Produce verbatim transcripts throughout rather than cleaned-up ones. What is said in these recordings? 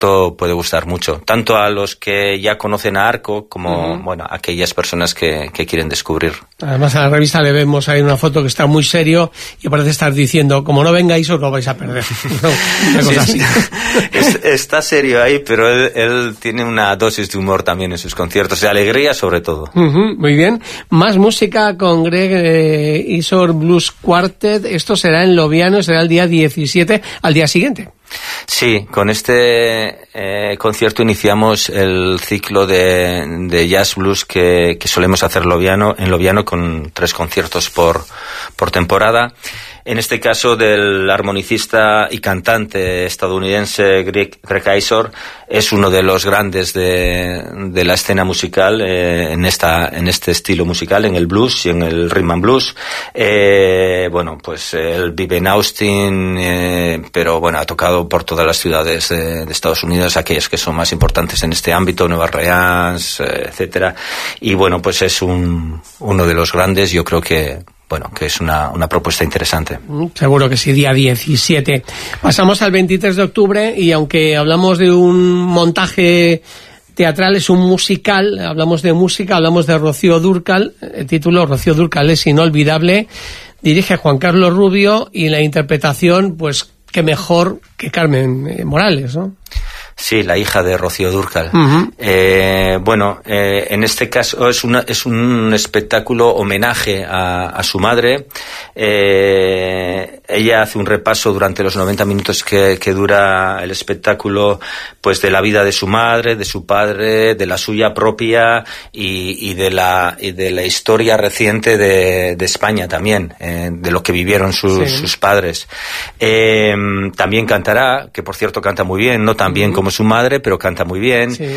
concierto puede gustar mucho, tanto a los que ya conocen a Arco como, uh-huh. bueno, a aquellas personas que, que quieren descubrir. Además, a la revista le vemos ahí una foto que está muy serio y parece estar diciendo, como no vengáis os lo vais a perder. Una cosa sí, así. Es, está serio ahí, pero él, él tiene una dosis de humor también en sus conciertos, de alegría sobre todo. Uh-huh, muy bien. Más música con Greg eh, Isor Blues Quartet. Esto será en Loviano, será el día diecisiete, al día siguiente. Sí, con este eh, concierto iniciamos el ciclo de, de jazz blues que, que solemos hacer Loviano, en Loviano, con tres conciertos por, por temporada. En este caso del armonicista y cantante estadounidense Greg, Greg Isor, es uno de los grandes de, de la escena musical eh, en esta en este estilo musical, en el blues y en el rhythm and blues. Eh, bueno, pues él vive en Austin, eh, pero bueno, ha tocado por todas las ciudades de, de Estados Unidos, aquellas que son más importantes en este ámbito, Nueva Orleans, eh, etcétera. Y bueno, pues es un uno de los grandes, yo creo que bueno, que es una, una propuesta interesante. Seguro que sí, día diecisiete. Pasamos al veintitrés de octubre y aunque hablamos de un montaje teatral, es un musical, hablamos de música, hablamos de Rocío Dúrcal, el título Rocío Dúrcal es inolvidable, dirige Juan Carlos Rubio y la interpretación, pues, qué mejor que Carmen Morales, ¿no? Sí, la hija de Rocío Dúrcal. Uh-huh. Eh, bueno, eh, en este caso es, una, es un espectáculo homenaje a, a su madre. Eh, ella hace un repaso durante los noventa minutos que, que dura el espectáculo, pues de la vida de su madre, de su padre, de la suya propia y, y, de, la, y de la historia reciente de, de España también, eh, de lo que vivieron sus, sí. sus padres. Eh, también cantará, que por cierto canta muy bien, no tan bien uh-huh. como su madre, pero canta muy bien. Sí.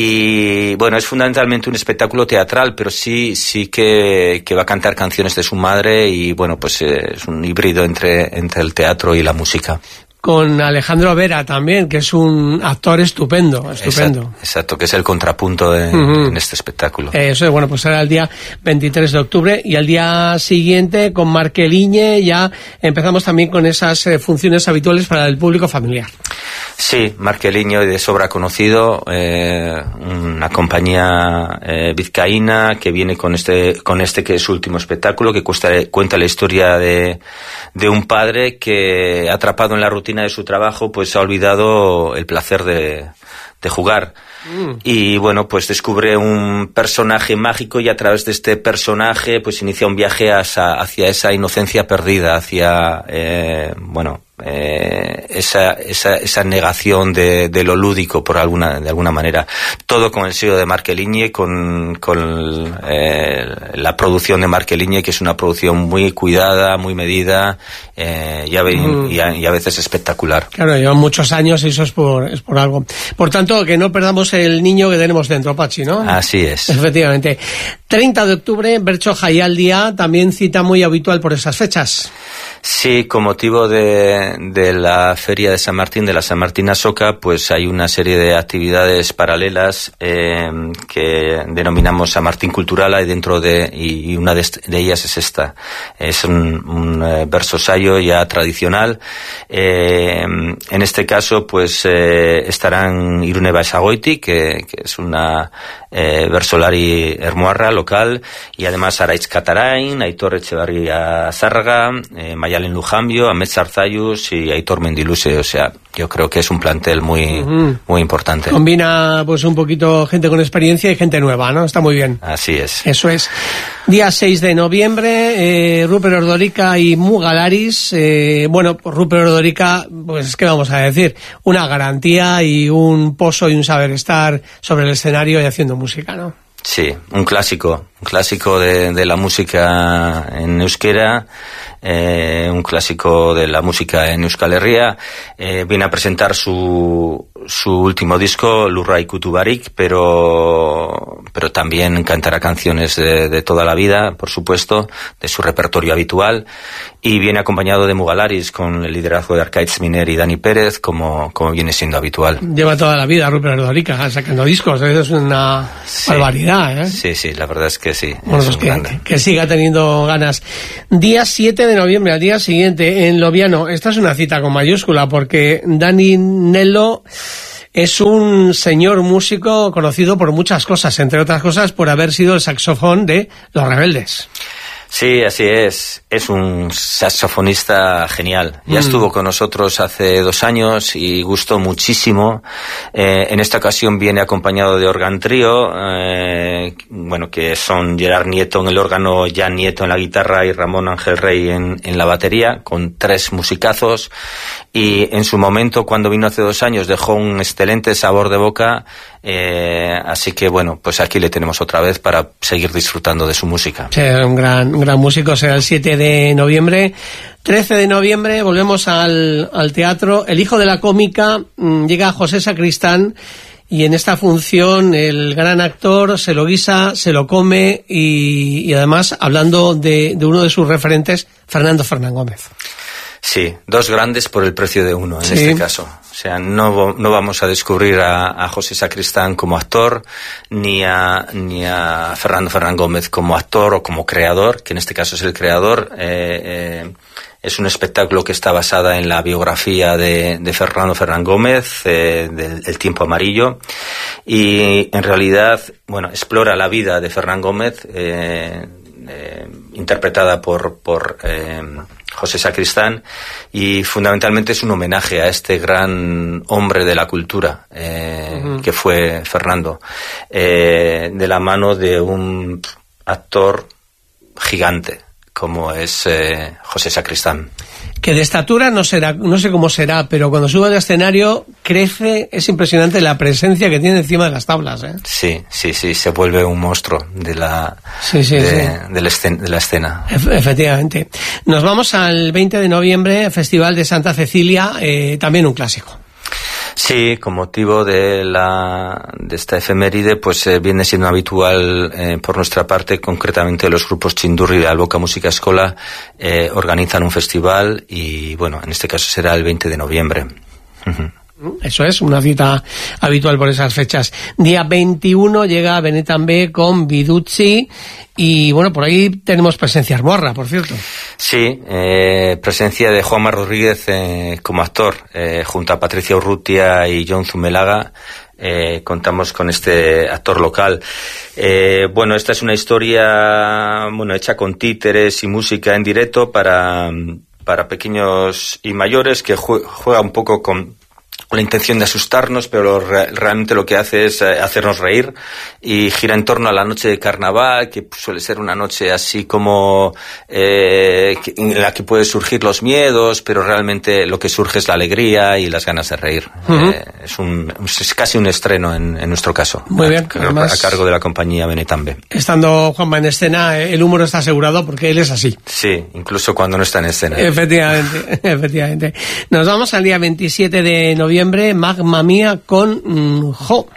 Y bueno, es fundamentalmente un espectáculo teatral, pero sí sí que, que va a cantar canciones de su madre y bueno, pues eh, es un híbrido entre, entre el teatro y la música. Con Alejandro Vera también, que es un actor estupendo, estupendo. Exacto, exacto, que es el contrapunto de, uh-huh. en este espectáculo. Eso es, bueno, pues será el día veintitrés de octubre y al día siguiente con Marqueliñe ya empezamos también con esas eh, funciones habituales para el público familiar. Sí, Marqueliño, de sobra conocido, eh, una compañía eh, vizcaína que viene con este con este que es su último espectáculo, que cuesta, cuenta la historia de, de un padre que, atrapado en la rutina de su trabajo, pues ha olvidado el placer de, de jugar. Mm. Y bueno, pues descubre un personaje mágico y a través de este personaje pues inicia un viaje hacia, hacia esa inocencia perdida, hacia, eh, bueno... Eh, esa, esa, esa negación de, de lo lúdico por alguna, de alguna manera. Todo con el sello de Marqueliñe, con, con eh, la producción de Marqueliñe, que es una producción muy cuidada, muy medida eh, y, a, mm. y, a, y a veces espectacular. Claro, llevan muchos años y eso es por, es por algo. Por tanto, que no perdamos el niño que tenemos dentro, Pachi, ¿no? Así es. Efectivamente. treinta de octubre, Bertso Jaialdia, también cita muy habitual por esas fechas. Sí, con motivo de, de la Feria de San Martín, de la San Martín Asoca, pues hay una serie de actividades paralelas eh, que denominamos San Martín Cultural, y dentro de, y una de, de ellas es esta. Es un, un eh, versosayo ya tradicional. Eh, en este caso, pues eh, estarán Irune Basagoiti, que, que es una eh, versolari hermoarra local, y además Araitz Catarain, Aitor Echevarria Zárraga, eh, Mayalen Lujambio, Amet Zarzayus y Aitor Mendiluse. O sea, yo creo que es un plantel muy, uh-huh. muy importante. Combina pues un poquito gente con experiencia y gente nueva, ¿no? Está muy bien. Así es. Eso es. Día seis de noviembre, eh, Rupert Ordorica y Mugalaris. Eh, bueno, pues Rupert Ordorica, pues ¿qué vamos a decir? Una garantía y un pozo y un saber estar sobre el escenario y haciendo música, ¿no? Sí, un clásico, un clásico de, de la música en euskera, eh, un clásico de la música en Euskal Herria. Eh, viene a presentar su, su último disco, Lurra Ikutu Barik, pero, pero también cantará canciones de, de toda la vida, por supuesto, de su repertorio habitual, y viene acompañado de Mugalaris, con el liderazgo de Arkaitz Miner y Dani Pérez, como, como viene siendo habitual. Lleva toda la vida Rupert Ordorica sacando discos, es una sí. barbaridad. ¿Eh? Sí, sí, la verdad es que sí. Bueno, pues que, que siga teniendo ganas. Día siete de noviembre, al día siguiente, en Loviano. Esta es una cita con mayúscula, porque Dani Nello es un señor músico conocido por muchas cosas, entre otras cosas por haber sido el saxofón de Los Rebeldes. Sí, así es. Es un saxofonista genial. Ya mm. estuvo con nosotros hace dos años y gustó muchísimo. Eh, en esta ocasión viene acompañado de Organ Trío, eh, bueno, que son Gerard Nieto en el órgano, Jan Nieto en la guitarra y Ramón Ángel Rey en, en la batería, con tres musicazos. Y en su momento, cuando vino hace dos años, dejó un excelente sabor de boca. Eh, así que, bueno, pues aquí le tenemos otra vez para seguir disfrutando de su música. Sí, un gran, un gran músico. Será el siete de noviembre. trece de noviembre volvemos al, al teatro. El hijo de la cómica, mmm, llega José Sacristán. Y en esta función el gran actor se lo guisa, se lo come y, y además hablando de, de uno de sus referentes, Fernando Fernán Gómez. Sí, dos grandes por el precio de uno en sí. este caso. O sea, no, no vamos a descubrir a, a José Sacristán como actor, ni a, ni a Fernando Fernán Gómez como actor o como creador, que en este caso es el creador. Eh, eh, es un espectáculo que está basada en la biografía de, de Fernando Fernán Gómez, eh, del El tiempo amarillo, y en realidad, bueno, explora la vida de Fernán Gómez, eh, eh, interpretada por, por eh, José Sacristán, y fundamentalmente es un homenaje a este gran hombre de la cultura eh, uh-huh. que fue Fernando, eh, de la mano de un actor gigante como es eh, José Sacristán. Que de estatura no será, no sé cómo será, pero cuando sube al escenario crece, es impresionante la presencia que tiene encima de las tablas, ¿eh? Sí, sí, sí, se vuelve un monstruo de la, sí, sí, de, sí. De, la escena, de la escena. E- efectivamente. Nos vamos al veinte de noviembre, Festival de Santa Cecilia, eh, también un clásico. Sí, con motivo de la de esta efeméride, pues eh, viene siendo habitual eh, por nuestra parte, concretamente los grupos Chindurri de Alboca Música Escola eh, organizan un festival y, bueno, en este caso será el veinte de noviembre. Uh-huh. Eso es, una cita habitual por esas fechas. Día veintiuno llega Benetambé con Viducci y, bueno, por ahí tenemos presencia Armorra, por cierto. Sí, eh, presencia de Juanma Rodríguez eh, como actor, eh, junto a Patricia Urrutia y John Zumelaga. Eh, contamos con este actor local. Eh, bueno, esta es una historia, bueno, hecha con títeres y música en directo para, para pequeños y mayores, que juega un poco con con la intención de asustarnos, pero re- realmente lo que hace es eh, hacernos reír, y gira en torno a la noche de carnaval, que suele ser una noche así como eh, que, en la que pueden surgir los miedos, pero realmente lo que surge es la alegría y las ganas de reír. Uh-huh. Eh, es, un, es casi un estreno en, en nuestro caso. Muy bien, a, además, a cargo de la compañía Benetambé. Estando Juanma en escena, el humor está asegurado porque él es así. Sí, incluso cuando no está en escena. Efectivamente, efectivamente. Nos vamos al día veintisiete de noviembre, Magma Mía con mm, Jo.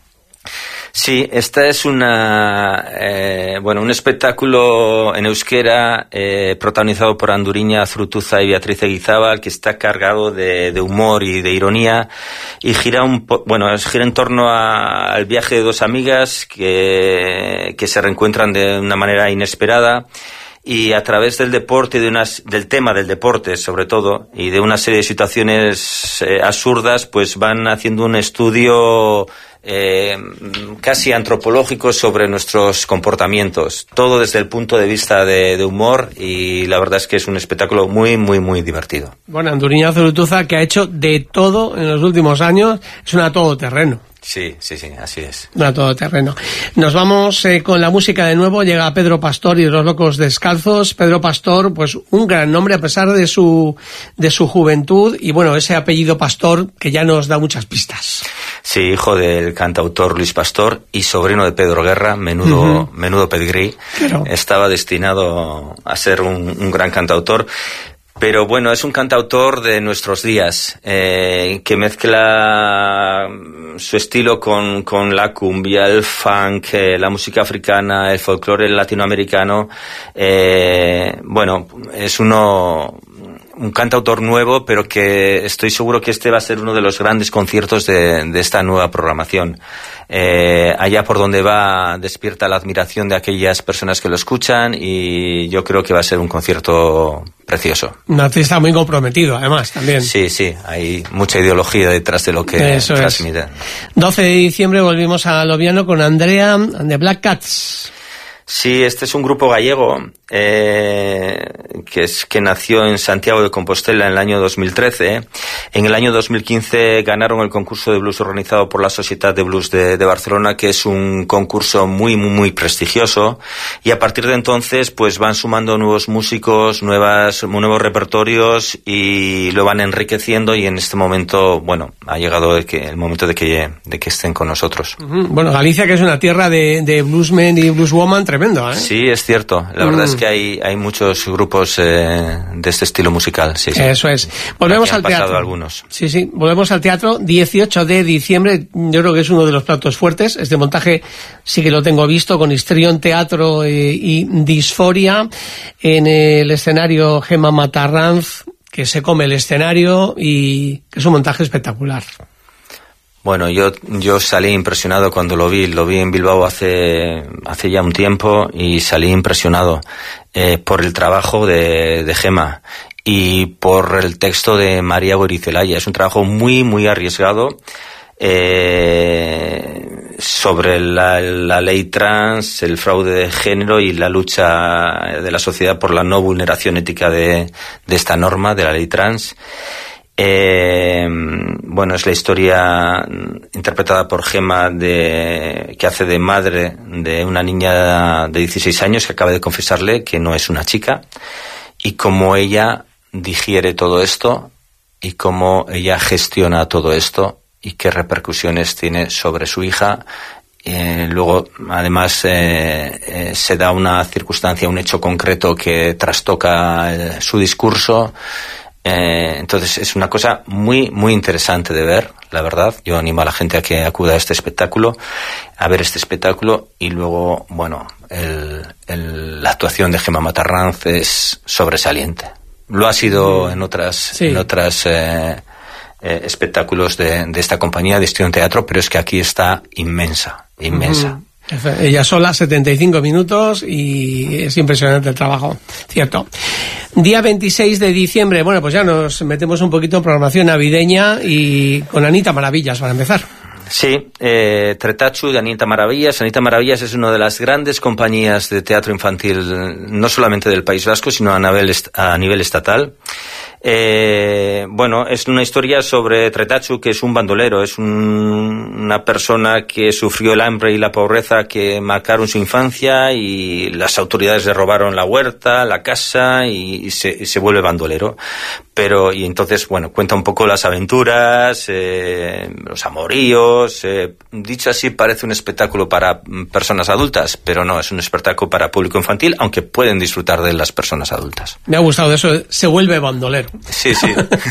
Sí, esta es una eh, bueno un espectáculo en euskera eh, protagonizado por Anduriña Zrutuza y Beatriz Eguizábal, que está cargado de, de humor y de ironía, y gira un po- bueno gira en torno a, al viaje de dos amigas que, que se reencuentran de una manera inesperada. Y a través del deporte, de unas, del tema del deporte sobre todo, y de una serie de situaciones eh, absurdas, pues van haciendo un estudio eh, casi antropológico sobre nuestros comportamientos. Todo desde el punto de vista de, de humor, y la verdad es que es un espectáculo muy, muy, muy divertido. Bueno, Anduriña Zurutuza, que ha hecho de todo en los últimos años, es una todoterreno. Sí, sí, sí, así es. A todo terreno. Nos vamos eh, con la música de nuevo. Llega Pedro Pastor y los Locos Descalzos. Pedro Pastor, pues un gran nombre a pesar de su de su juventud, y bueno, ese apellido Pastor que ya nos da muchas pistas. Sí, hijo del cantautor Luis Pastor y sobrino de Pedro Guerra, menudo, uh-huh. menudo pedigrí. Claro. Estaba destinado a ser un, un gran cantautor. Pero bueno, es un cantautor de nuestros días, eh, que mezcla su estilo con, con la cumbia, el funk, eh, la música africana, el folclore latinoamericano. Eh, bueno, es uno, un cantautor nuevo, pero que estoy seguro que este va a ser uno de los grandes conciertos de, de esta nueva programación. Eh, allá por donde va despierta la admiración de aquellas personas que lo escuchan y yo creo que va a ser un concierto precioso. Un artista muy comprometido, además, también. Sí, sí, hay mucha ideología detrás de lo que Eso transmite. Es. doce de diciembre volvimos a Loviano con Andrea and the Black Cats. Sí, este es un grupo gallego eh, que es que nació en Santiago de Compostela en el año dos mil trece. En el año dos mil quince ganaron el concurso de blues organizado por la Societat de Blues de, de Barcelona, que es un concurso muy, muy, muy prestigioso. Y a partir de entonces, pues van sumando nuevos músicos, nuevas, nuevos repertorios y lo van enriqueciendo. Y en este momento, bueno, ha llegado de que, el momento de que, de que estén con nosotros. Bueno, Galicia, que es una tierra de, de bluesmen y blueswoman tremendo, ¿eh? Sí, es cierto. La verdad mm. es que hay, hay muchos grupos eh, de este estilo musical. Sí, sí. Eso es. Volvemos al teatro. Algunos. Sí, sí. Volvemos al teatro. dieciocho de diciembre. Yo creo que es uno de los platos fuertes. Este montaje sí que lo tengo visto con Histrión Teatro eh, y Disforia. En el escenario Gemma Matarranz, que se come el escenario y que es un montaje espectacular. Bueno, yo yo salí impresionado cuando lo vi. Lo vi en Bilbao hace hace ya un tiempo y salí impresionado eh, por el trabajo de, de Gemma y por el texto de María Goirizelaya. Es un trabajo muy, muy arriesgado eh, sobre la, la ley trans, el fraude de género y la lucha de la sociedad por la no vulneración ética de, de esta norma, de la ley trans. Eh, bueno, es la historia interpretada por Gemma de, que hace de madre de una niña de dieciséis años que acaba de confesarle que no es una chica y cómo ella digiere todo esto y cómo ella gestiona todo esto y qué repercusiones tiene sobre su hija. Eh, luego, además, eh, eh, se da una circunstancia, un hecho concreto que trastoca eh, su discurso. Eh, entonces es una cosa muy, muy interesante de ver, la verdad. Yo animo a la gente a que acuda a este espectáculo, a ver este espectáculo y luego, bueno, el, el, la actuación de Gemma Matarranz es sobresaliente. Lo ha sido en otras, sí. en otras eh, eh, espectáculos de, de esta compañía de Histrión Teatro, pero es que aquí está inmensa, inmensa. Uh-huh. Ella sola, setenta y cinco minutos y es impresionante el trabajo, cierto. Día veintiséis de diciembre, bueno, pues ya nos metemos un poquito en programación navideña y con Anita Maravillas para empezar. Sí, eh, Tretachu de Anita Maravillas. Anita Maravillas es una de las grandes compañías de teatro infantil, no solamente del País Vasco, sino a nivel, a nivel estatal. Eh, bueno, es una historia sobre Tretachu, que es un bandolero, es un, una persona que sufrió el hambre y la pobreza que marcaron su infancia y las autoridades le robaron la huerta, la casa y, y, se, y se vuelve bandolero. Pero, y entonces, bueno, cuenta un poco las aventuras, eh, los amoríos, eh, dicho así parece un espectáculo para personas adultas, pero no, es un espectáculo para público infantil, aunque pueden disfrutar de las personas adultas. Me ha gustado eso, se vuelve bandolero. Sí, sí.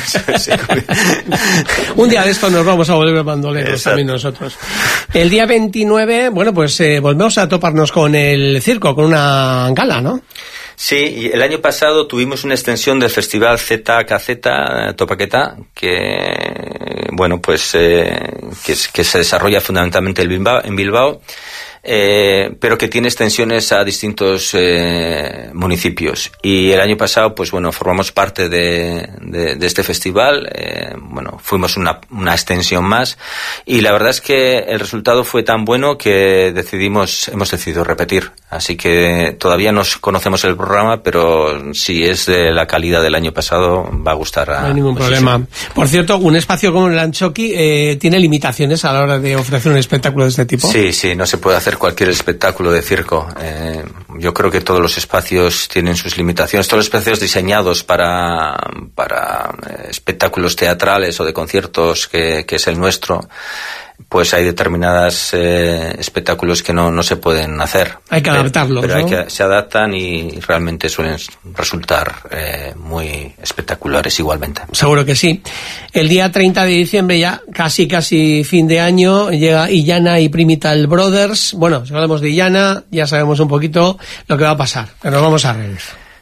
Un día de esto nos vamos a volver bandoleros. Exacto. También nosotros. El día veintinueve, bueno, pues eh, volvemos a toparnos con el circo, con una gala, ¿no? Sí, y el año pasado tuvimos una extensión del festival Z K Z Topaqueta, que, bueno, pues, eh, que, que se desarrolla fundamentalmente en Bilbao, en Bilbao. Eh, pero que tiene extensiones a distintos eh, municipios. Y el año pasado, pues bueno, formamos parte de, de, de este festival. Eh, bueno, fuimos una, una extensión más. Y la verdad es que el resultado fue tan bueno que decidimos, hemos decidido repetir. Así que todavía no conocemos el programa, pero si es de la calidad del año pasado, va a gustar a... No hay ningún muchísimo. problema. Por cierto, un espacio como el Anchoqui eh, tiene limitaciones a la hora de ofrecer un espectáculo de este tipo. Sí, sí, no se puede hacer cualquier espectáculo de circo. Eh, yo creo que todos los espacios tienen sus limitaciones. Todos los espacios diseñados para, para eh, espectáculos teatrales o de conciertos, que, que es el nuestro, pues hay determinados eh, espectáculos que no, no se pueden hacer. Hay que adaptarlos, pero, pero ¿no? hay que, se adaptan y realmente suelen resultar eh, muy espectaculares igualmente. Seguro que sí. El día treinta de diciembre, ya casi casi fin de año, llega Illana y Primital Brothers. Bueno, si hablamos de Illana, ya sabemos un poquito lo que va a pasar, pero nos vamos a reír.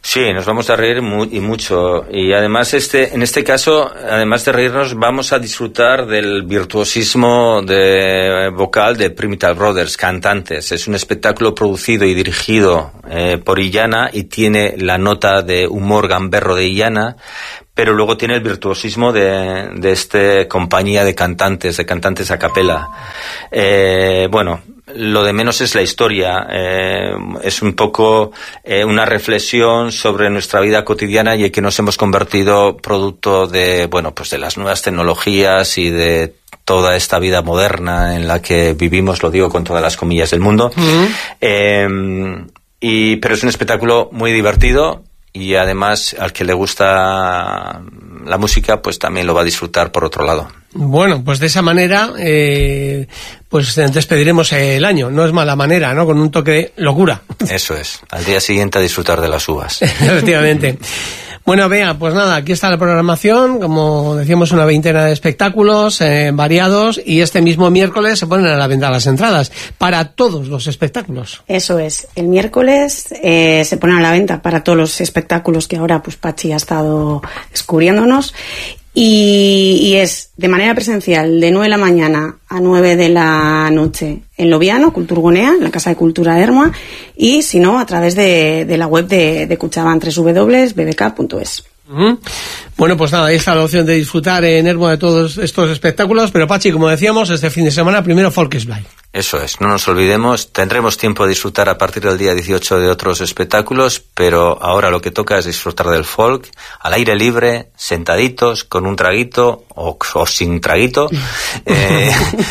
Sí, nos vamos a reír muy, y mucho. Y además, este, en este caso, además de reírnos, vamos a disfrutar del virtuosismo de vocal de Primitive Brothers, cantantes. Es un espectáculo producido y dirigido eh, por Illana y tiene la nota de humor gamberro de Illana, pero luego tiene el virtuosismo de, de esta compañía de cantantes, de cantantes a capela. Eh, bueno... Lo de menos es la historia, eh, es un poco eh, una reflexión sobre nuestra vida cotidiana y en que nos hemos convertido producto de, bueno, pues de las nuevas tecnologías y de toda esta vida moderna en la que vivimos, lo digo con todas las comillas del mundo. Uh-huh. eh, y, pero es un espectáculo muy divertido y además al que le gusta la música, pues también lo va a disfrutar por otro lado. Bueno, pues de esa manera, eh, pues despediremos el año. No es mala manera, ¿no? Con un toque de locura. Eso es. Al día siguiente a disfrutar de las uvas. Efectivamente. Bueno, Bea, pues nada, aquí está la programación, como decíamos, una veintena de espectáculos eh, variados, y este mismo miércoles se ponen a la venta las entradas para todos los espectáculos. Eso es, el miércoles eh, se ponen a la venta para todos los espectáculos que ahora pues Pachi ha estado descubriéndonos. Y, y es de manera presencial de nueve de la mañana a nueve de la noche en Loviano, Culturgonea, en la Casa de Cultura de Ermua, y si no, a través de, de la web de, de Kutxabank, doble u doble u doble u punto b b k punto es. Uh-huh. Bueno, pues nada, ahí está la opción de disfrutar en Ermua de todos estos espectáculos, pero Pachi, como decíamos, este fin de semana primero Folkesblad. Eso es, no nos olvidemos, tendremos tiempo de disfrutar a partir del día dieciocho de otros espectáculos, pero ahora lo que toca es disfrutar del folk, al aire libre, sentaditos, con un traguito o, o sin traguito, eh,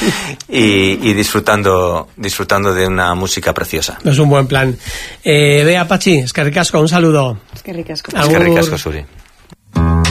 y, y disfrutando disfrutando de una música preciosa. Es un buen plan. Eh, Bea, Pachi, eskerrik asko, un saludo. Eskerrik asko. Eskerrik asko, Suri.